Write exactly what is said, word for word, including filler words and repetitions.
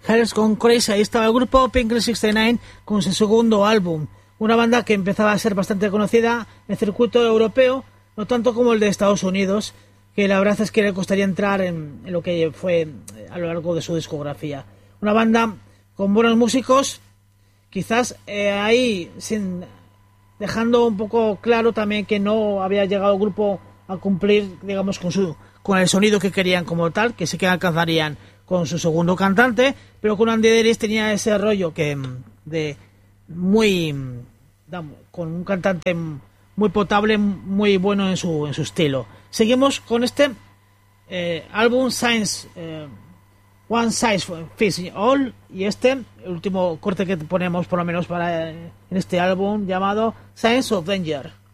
Girls Gone Crazy. Ahí estaba el grupo Pink sesenta y nueve con su segundo álbum. Una banda que empezaba a ser bastante conocida en el circuito europeo, no tanto como el de Estados Unidos, que la verdad es que le costaría entrar en, en lo que fue a lo largo de su discografía. Una banda con buenos músicos, quizás eh, ahí sin, dejando un poco claro también que no había llegado el grupo a cumplir, digamos, con su con el sonido que querían como tal, que sí que alcanzarían con su segundo cantante, pero con Andy Deris tenía ese rollo que de muy con un cantante muy potable, muy bueno en su en su estilo. Seguimos con este eh, álbum Science eh, One Size Fits All, y este el último corte que ponemos por lo menos para en este álbum llamado Science of Danger.